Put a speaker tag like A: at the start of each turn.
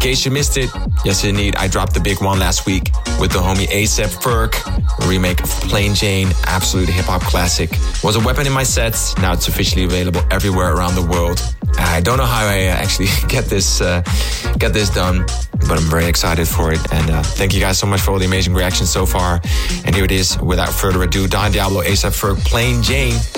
A: case you missed it, yes indeed, I dropped the big one last week with the homie A$AP Ferg, a remake of Plain Jane, absolute hip-hop classic. Was a weapon in my sets, now it's officially available everywhere around the world. I don't know how I actually get this done, but I'm very excited for it. And thank you guys so much for all the amazing reactions so far. And here it is, without further ado, Don Diablo, A$AP Ferg, Plain Jane.